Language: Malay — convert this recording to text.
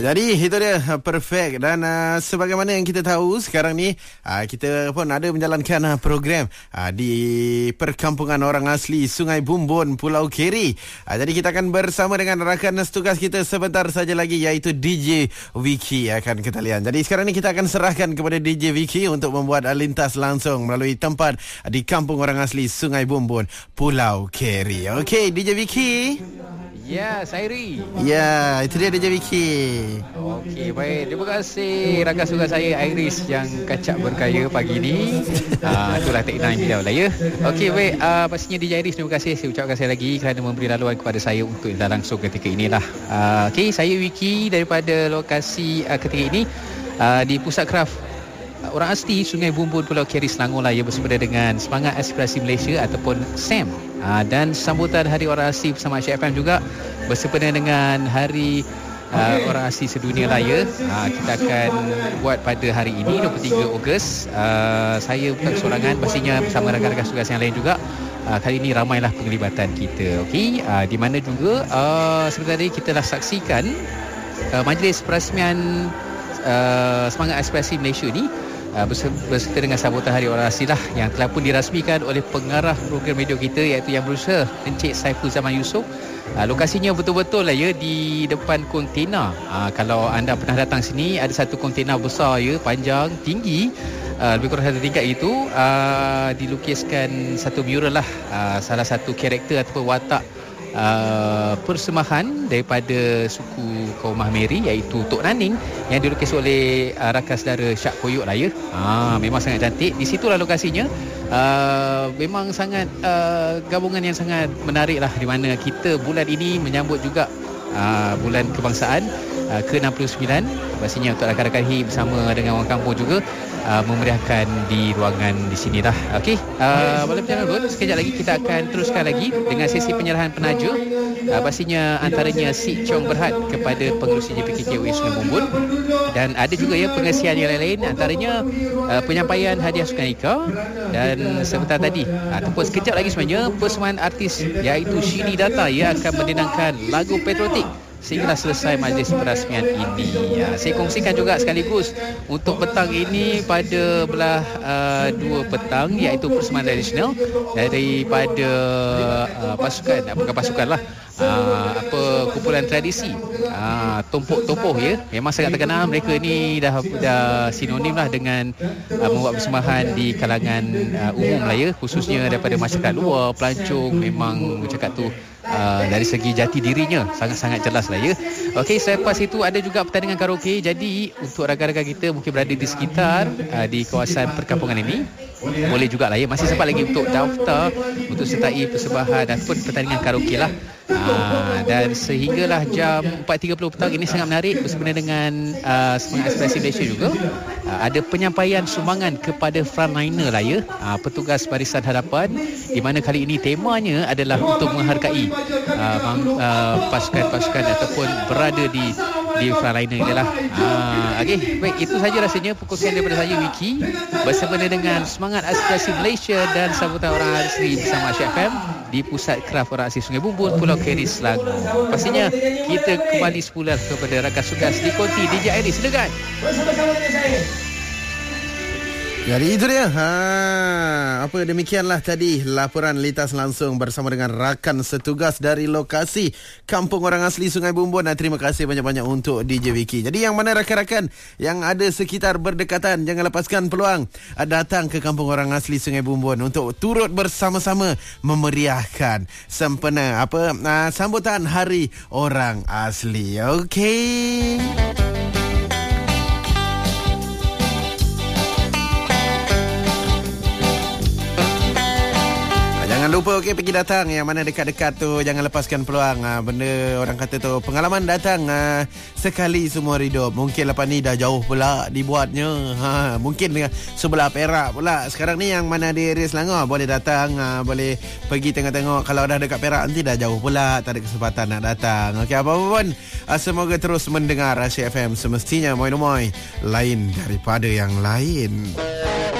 Jadi itu dia perfect. Dan sebagaimana yang kita tahu sekarang ni kita pun ada menjalankan program di perkampungan orang asli Sungai Bumbun, Pulau Keri. Jadi kita akan bersama dengan rakan setugas kita sebentar saja lagi, iaitu DJ Vicky akan ke talian. Jadi sekarang ni kita akan serahkan kepada DJ Vicky untuk membuat lintas langsung melalui tempat di kampung orang asli Sungai Bumbun, Pulau Keri. Okey, DJ Vicky. Ya, Sairi. Ya, itu dia DJ Vicky. Okey, baik. Terima kasih rakan suka saya Iris yang kacak berkaya pagi ni. Itulah teknik beliau lah ya. Okey, baik. Pastinya DJ Iris, terima kasih. Saya ucapkan sekali lagi kerana memberi laluan kepada saya untuk langsung ketika inilah. Okey, saya Vicky daripada lokasi ketika ini di Pusat Kraft Orang Asli Sungai Bumbun, Pulau Keri, Selangor lah ya, bersempena dengan Semangat Aspirasi Malaysia ataupun SAM, dan sambutan Hari Orang Asli bersama Asyik FM juga bersempena dengan Hari Orang Asli Sedunia lah ya. Kita akan buat pada hari ini 23 Ogos. Saya bukan kesorangan, pastinya bersama rakan-rakan tugas yang lain juga. Kali ini ramailah penglibatan kita. Okey, di mana juga sebentar tadi kita dah saksikan majlis perasmian Semangat Aspirasi Malaysia ni berserta dengan sambutan Hari Orang Asli lah, yang telah pun dirasmikan oleh pengarah program radio kita, iaitu Yang Berusaha, Encik Saiful Zaman Yusof. Lokasinya betul-betul lah ya, di depan kontena. Kalau anda pernah datang sini, ada satu kontena besar ya, panjang, tinggi, lebih kurang satu tingkat itu. Dilukiskan satu mural lah, salah satu karakter ataupun watak persembahan daripada suku kaum Mahmeri, iaitu Tok Naning, yang dilukis oleh rakan saudara Syak Koyok lah ya. Memang sangat cantik. Di situlah lokasinya. Memang sangat gabungan yang sangat menarik lah, di mana kita bulan ini menyambut juga bulan kebangsaan ke-69. Pastinya untuk rakan-rakan HI bersama dengan orang kampung juga memeriahkan di ruangan di sinilah. Okey, boleh berjalan dulu. Sekejap lagi kita akan teruskan lagi dengan sesi penyerahan penaja. Pastinya antaranya Si Chong Berhad kepada pengerusi JPKKUI Sungai Bumbun, dan ada juga ya pengesian yang lain-lain, antaranya penyampaian hadiah sukanika, dan sebentar tadi ataupun sekejap lagi sebenarnya persembahan artis iaitu Shini Data ia akan mendendangkan lagu patriotik sehinggalah selesai majlis perasmian ini. Saya kongsikan juga sekaligus untuk petang ini pada belah 2 petang, iaitu persembahan tradisional daripada pasukan, bukan pasukan lah, kumpulan tradisi Tompok Topoh ya. Memang sangat terkenal. Mereka ni dah sinonim lah dengan membuat persembahan di kalangan umum lah ya, khususnya daripada masyarakat luar, pelancong. Memang cakap tu dari segi jati dirinya sangat-sangat jelas lah ya. Okey, selepas itu ada juga pertandingan karaoke. Jadi untuk rakan-rakan kita mungkin berada di sekitar di kawasan perkampungan ini, boleh juga lah ya, masih sempat lagi untuk daftar untuk sertai persembahan dan pun pertandingan karaoke lah. Dan sehinggalah jam 4.30 petang ini sangat menarik bersempena dengan Semangat Aspirasi Malaysia juga. Ada penyampaian sumbangan kepada frontliner lah ya, petugas barisan hadapan, di mana kali ini temanya adalah untuk menghargai pasukan-pasukan ataupun berada di frontliner ini lah. Okey, baik, itu saja rasanya perkongsian daripada saya Wiki bersempena dengan Semangat Aspirasi Malaysia dan sambutan Orang Asli bersama Asyik FM di Pusat Kraft Orang Asli Sungai Bumbun, Pulau Keri, Selangor. Pastinya kita kembali semula kepada rakan sugas di konti DJ Iris. Silakan bersama-sama dengan saya. Jadi itu dia. Demikianlah tadi laporan lintas langsung bersama dengan rakan setugas dari lokasi Kampung Orang Asli Sungai Bumbun. Dan terima kasih banyak-banyak untuk DJ Vicky. Jadi yang mana rakan-rakan yang ada sekitar berdekatan, jangan lepaskan peluang datang ke Kampung Orang Asli Sungai Bumbun untuk turut bersama-sama memeriahkan sempena sambutan Hari Orang Asli. Okey. Jangan lupa pergi datang yang mana dekat-dekat tu. Jangan lepaskan peluang. Benda orang kata tu, pengalaman datang sekali seumur hidup. Mungkin lepas ni dah jauh pula dibuatnya. Mungkin dengan sebelah Perak pula. Sekarang ni yang mana di area Selangor boleh datang, boleh pergi tengok-tengok. Kalau dah dekat Perak nanti dah jauh pula, tak ada kesempatan nak datang. Okey, apa pun semoga terus mendengar Asyik FM. Semestinya moy-moy lain daripada yang lain.